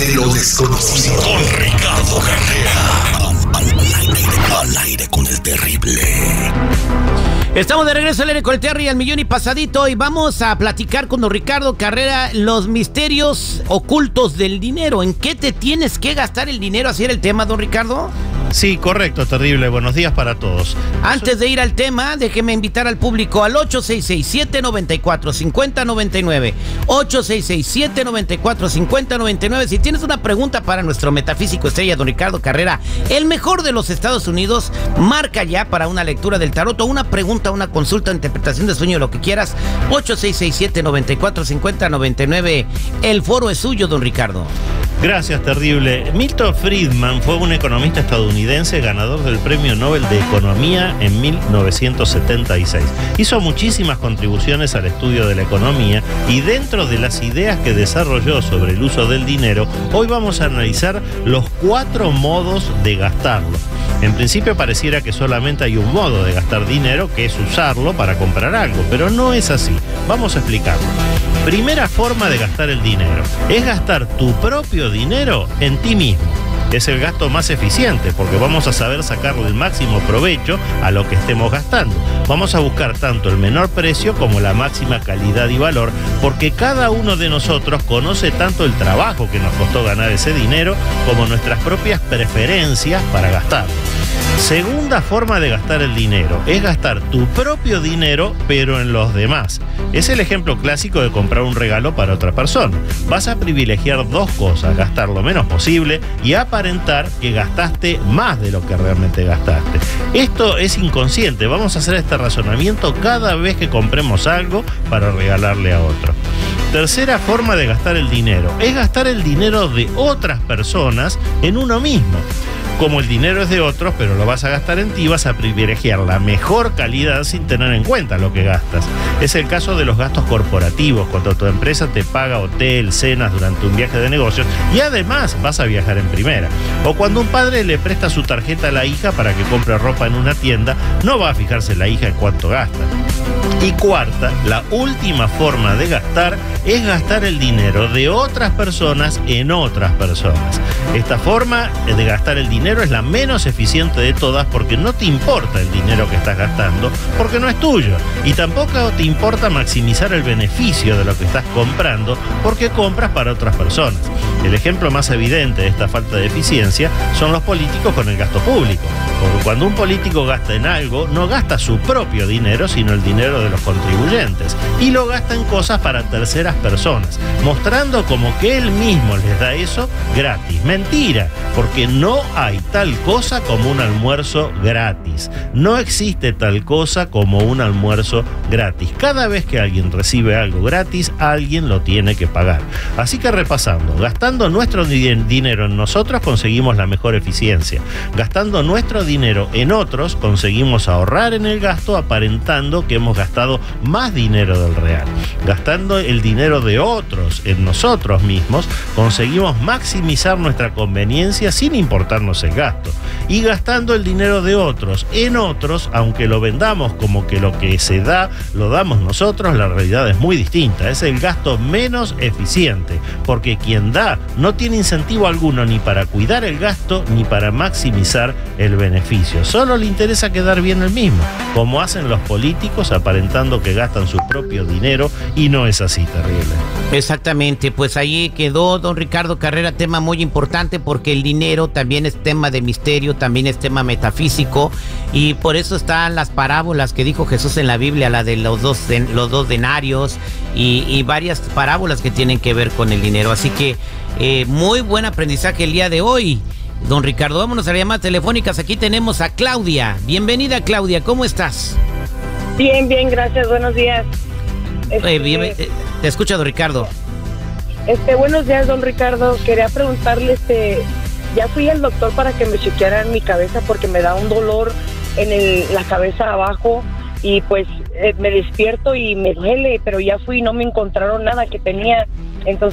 de lo desconocido. Con Ricardo Carrera. Al aire con el terrible. Estamos de regreso al aire con el Terry al millón y pasadito y vamos a platicar con don Ricardo Carrera los misterios ocultos del dinero. ¿En qué te tienes que gastar el dinero? ¿Así era el tema, don Ricardo? Sí, correcto, terrible. Buenos días para todos. Antes de ir al tema, déjeme invitar al público al 866-794-5099. 866-794-5099. Si tienes una pregunta para nuestro metafísico estrella, don Ricardo Carrera, el mejor de los Estados Unidos, marca ya para una lectura del tarot o una pregunta, una consulta, interpretación de sueño, lo que quieras. 866-794-5099. El foro es suyo, don Ricardo. Gracias, terrible. Milton Friedman fue un economista estadounidense ganador del Premio Nobel de Economía en 1976. Hizo muchísimas contribuciones al estudio de la economía y dentro de las ideas que desarrolló sobre el uso del dinero, hoy vamos a analizar los 4 modos de gastarlo. En principio pareciera que solamente hay un modo de gastar dinero, que es usarlo para comprar algo, pero no es así. Vamos a explicarlo. Primera forma de gastar el dinero es gastar tu propio dinero en ti mismo. Es el gasto más eficiente porque vamos a saber sacarle el máximo provecho a lo que estemos gastando. Vamos a buscar tanto el menor precio como la máxima calidad y valor, porque cada uno de nosotros conoce tanto el trabajo que nos costó ganar ese dinero como nuestras propias preferencias para gastarlo. Segunda forma de gastar el dinero es gastar tu propio dinero pero en los demás. Es el ejemplo clásico de comprar un regalo para otra persona. Vas a privilegiar dos cosas: gastar lo menos posible y aparentar que gastaste más de lo que realmente gastaste. Esto es inconsciente. Vamos a hacer este razonamiento cada vez que compremos algo para regalarle a otro. Tercera forma de gastar el dinero es gastar el dinero de otras personas en uno mismo. Como el dinero es de otros, pero lo vas a gastar en ti, vas a privilegiar la mejor calidad sin tener en cuenta lo que gastas. Es el caso de los gastos corporativos, cuando tu empresa te paga hotel, cenas durante un viaje de negocios y además vas a viajar en primera. O cuando un padre le presta su tarjeta a la hija para que compre ropa en una tienda, no va a fijarse la hija en cuánto gasta. Y cuarta, la última forma de gastar es gastar el dinero de otras personas en otras personas. Esta forma de gastar el dinero es la menos eficiente de todas porque no te importa el dinero que estás gastando porque no es tuyo y tampoco te importa maximizar el beneficio de lo que estás comprando porque compras para otras personas. El ejemplo más evidente de esta falta de eficiencia son los políticos con el gasto público. Porque cuando un político gasta en algo, no gasta su propio dinero, sino el dinero de los contribuyentes. Y lo gasta en cosas para terceras personas, mostrando como que él mismo les da eso gratis. Mentira, porque no hay tal cosa como un almuerzo gratis. No existe tal cosa como un almuerzo gratis. Cada vez que alguien recibe algo gratis, alguien lo tiene que pagar. Así que repasando, gastando nuestro dinero en nosotros conseguimos la mejor eficiencia. Gastando nuestro dinero en otros conseguimos ahorrar en el gasto aparentando que hemos gastado más dinero del real. Gastando el dinero de otros en nosotros mismos conseguimos maximizar nuestra conveniencia sin importarnos el gasto. Y gastando el dinero de otros en otros, aunque lo vendamos como que lo que se da lo damos nosotros, la realidad es muy distinta. Es el gasto menos eficiente, porque quien da no tiene incentivo alguno ni para cuidar el gasto ni para maximizar el beneficio. Solo le interesa quedar bien el mismo, como hacen los políticos aparentando que gastan su propio dinero y no es así, terrible. Exactamente, pues ahí quedó don Ricardo Carrera, tema muy importante porque el dinero también es tema de misterio, también es tema metafísico y por eso están las parábolas que dijo Jesús en la Biblia, la de los dos denarios y varias parábolas que tienen que ver con el dinero. Así que muy buen aprendizaje el día de hoy. Don Ricardo, vámonos a las llamadas telefónicas. Aquí tenemos a Claudia. Bienvenida, Claudia, ¿cómo estás? Bien, gracias, buenos días. Te escucha, don Ricardo. Buenos días, don Ricardo. Quería preguntarle, ya fui al doctor para que me chequearan mi cabeza porque me da un dolor en la cabeza abajo y pues me despierto y me duele, pero ya fui y no me encontraron nada que tenía. Entonces